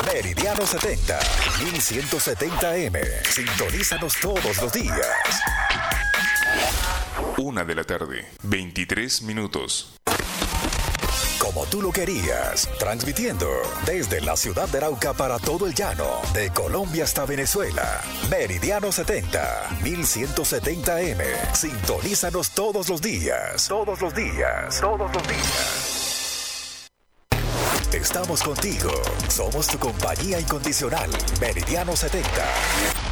Meridiano 70, 1170M. Sintonízanos todos los días. 1:00 PM, 23 minutos. Como tú lo querías, transmitiendo desde la ciudad de Arauca para todo el llano, de Colombia hasta Venezuela. Meridiano 70, 1170M. Sintonízanos todos los días. Todos los días. Todos los días. Estamos contigo. Somos tu compañía incondicional. Meridiano 70.